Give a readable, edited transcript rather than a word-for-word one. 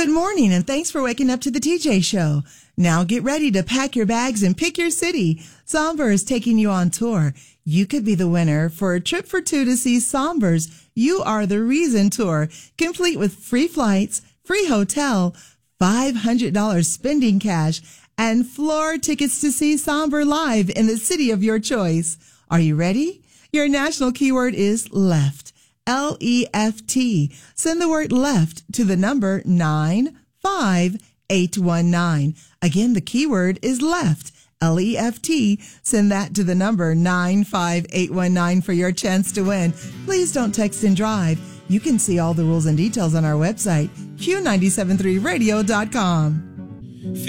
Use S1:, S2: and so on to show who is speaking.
S1: Good morning, and thanks for waking up to the TJ Show. Now get ready to pack your bags and pick your city. Somber is taking you on tour. You could be the winner for a trip for two to see Somber's You Are the Reason tour, complete with free flights, free hotel, $500 spending cash, and floor tickets to see Somber live in the city of your choice. Are you ready? Your national keyword is LEFT. L-E-F-T. Send the word LEFT to the number 95819. Again, the keyword is LEFT. L-E-F-T. Send that to the number 95819 for your chance to win. Please don't text and drive. You can see all the rules and details on our website, Q973radio.com.